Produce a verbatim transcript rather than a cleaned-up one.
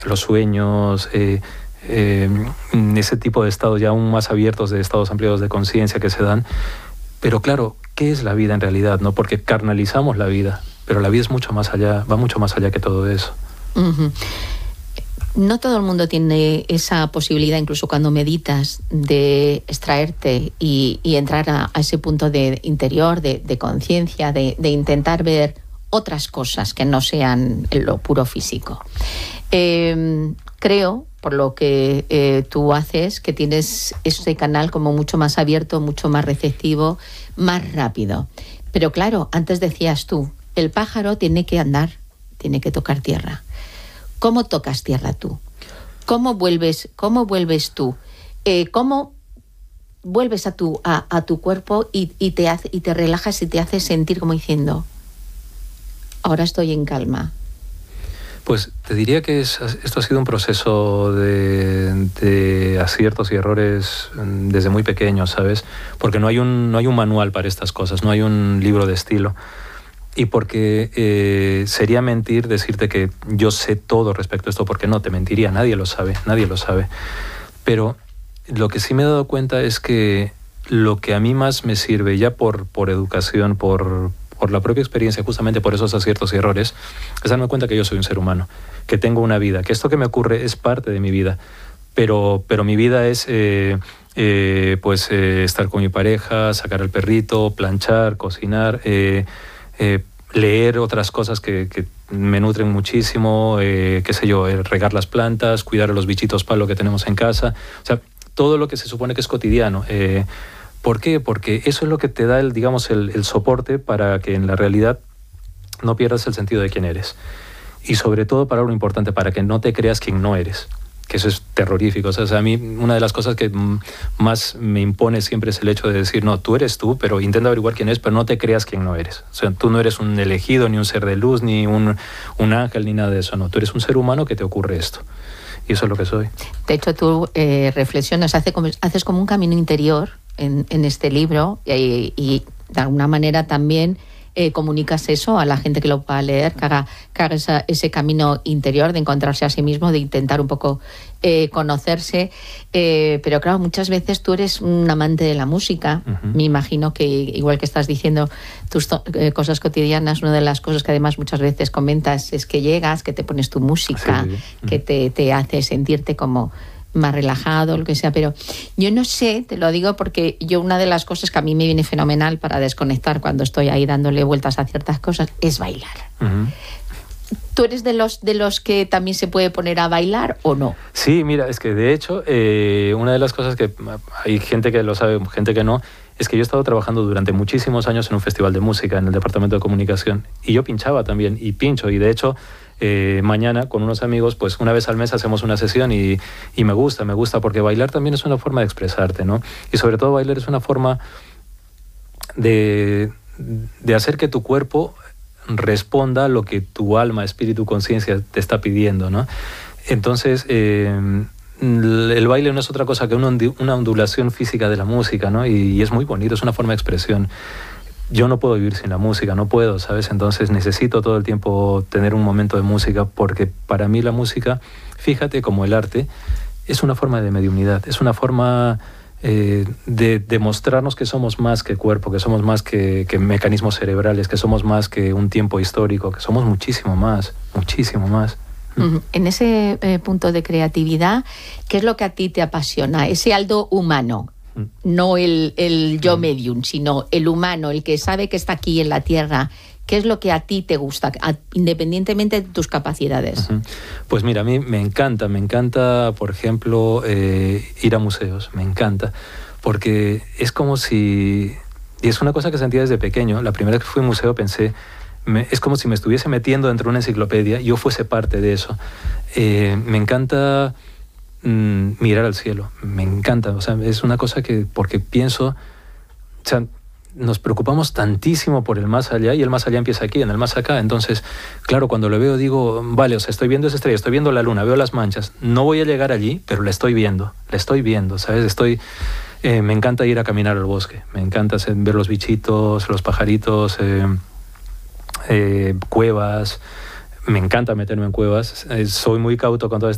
los sueños, eh, eh, ese tipo de estados ya aún más abiertos, de estados ampliados de conciencia que se dan. Pero claro, ¿qué es la vida en realidad? ¿No? Porque carnalizamos la vida, pero la vida es mucho más allá, va mucho más allá que todo eso. Uh-huh. No todo el mundo tiene esa posibilidad, incluso cuando meditas, de extraerte y, y entrar a, a ese punto de interior, de, de conciencia, de, de intentar ver otras cosas que no sean lo puro físico. Eh, creo, por lo que eh, tú haces, que tienes ese canal como mucho más abierto, mucho más receptivo, más rápido. Pero claro, antes decías tú, el pájaro tiene que andar, tiene que tocar tierra. ¿Cómo tocas tierra tú? ¿Cómo vuelves, cómo vuelves tú? Eh, ¿Cómo vuelves a tu, a, a tu cuerpo y, y, te hace, y te relajas y te hace sentir como diciendo, ahora estoy en calma? Pues te diría que es, esto ha sido un proceso de, de aciertos y errores desde muy pequeño, ¿sabes? Porque no hay un, no hay un manual para estas cosas, no hay un libro de estilo. Y porque eh, sería mentir decirte que yo sé todo respecto a esto, porque no, te mentiría, nadie lo sabe, nadie lo sabe. Pero lo que sí me he dado cuenta es que lo que a mí más me sirve, ya por, por educación, por... por la propia experiencia, justamente por esos aciertos y errores, es darme cuenta que yo soy un ser humano, que tengo una vida, que esto que me ocurre es parte de mi vida, pero, pero mi vida es eh, eh, pues eh, estar con mi pareja, sacar al perrito, planchar, cocinar, eh, eh, leer otras cosas que, que me nutren muchísimo, eh, qué sé yo, eh, regar las plantas, cuidar a los bichitos palo que tenemos en casa, o sea, todo lo que se supone que es cotidiano. Eh, ¿Por qué? Porque eso es lo que te da el, digamos, el, el soporte para que en la realidad no pierdas el sentido de quién eres. Y sobre todo, para lo importante, para que no te creas quien no eres, que eso es terrorífico. O sea, a mí una de las cosas que más me impone siempre es el hecho de decir, no, tú eres tú, pero intenta averiguar quién eres, pero no te creas quien no eres. O sea, tú no eres un elegido, ni un ser de luz, ni un, un ángel, ni nada de eso. No, tú eres un ser humano que te ocurre esto. Y eso es lo que soy. De hecho, tú eh, reflexionas, hace como, haces como un camino interior en, en este libro y, y de alguna manera también eh, comunicas eso a la gente que lo pueda leer, que haga, que haga esa, ese camino interior de encontrarse a sí mismo, de intentar un poco eh, conocerse. Eh, pero claro, muchas veces tú eres un amante de la música. Uh-huh. Me imagino que, igual que estás diciendo tus to- eh, cosas cotidianas, una de las cosas que además muchas veces comentas es que llegas, que te pones tu música, sí, sí. Uh-huh. que te, te hace sentirte como más relajado, lo que sea, pero yo no sé, te lo digo porque yo una de las cosas que a mí me viene fenomenal para desconectar cuando estoy ahí dándole vueltas a ciertas cosas es bailar. Uh-huh. ¿Tú eres de los de los que también se puede poner a bailar o no? Sí, mira, es que de hecho eh, una de las cosas que hay gente que lo sabe, gente que no, es que yo he estado trabajando durante muchísimos años en un festival de música en el departamento de comunicación y yo pinchaba también y pincho y de hecho Eh, mañana con unos amigos, pues una vez al mes hacemos una sesión y, y me gusta, me gusta porque bailar también es una forma de expresarte, ¿no? Y sobre todo bailar es una forma de, de hacer que tu cuerpo responda a lo que tu alma, espíritu, conciencia te está pidiendo, ¿no? Entonces, eh, el baile no es otra cosa que una, una ondulación física de la música, ¿no? Y, y es muy bonito, es una forma de expresión. Yo no puedo vivir sin la música, no puedo, ¿sabes? Entonces necesito todo el tiempo tener un momento de música porque para mí la música, fíjate, como el arte, es una forma de mediunidad, es una forma eh, de demostrarnos que somos más que cuerpo, que somos más que, que mecanismos cerebrales, que somos más que un tiempo histórico, que somos muchísimo más, muchísimo más. En ese eh, punto de creatividad, ¿qué es lo que a ti te apasiona? Ese Aldo humano. No el, el yo medium, sino el humano, el que sabe que está aquí en la Tierra. ¿Qué es lo que a ti te gusta, a, independientemente de tus capacidades? Uh-huh. Pues mira, a mí me encanta, me encanta, por ejemplo, eh, ir a museos, me encanta, porque es como si... Y es una cosa que sentía desde pequeño. La primera vez que fui a un museo pensé, me, es como si me estuviese metiendo dentro de una enciclopedia y yo fuese parte de eso. Eh, me encanta... mirar al cielo, me encanta, o sea, es una cosa que, porque pienso, o sea, nos preocupamos tantísimo por el más allá y el más allá empieza aquí, en el más acá, entonces, claro, cuando lo veo digo, vale, o sea, estoy viendo esa estrella, estoy viendo la luna, veo las manchas, no voy a llegar allí, pero la estoy viendo, la estoy viendo, ¿sabes? Estoy, eh, me encanta ir a caminar al bosque, me encanta ver los bichitos, los pajaritos, eh, eh, cuevas, me encanta meterme en cuevas, eh, soy muy cauto con todas estas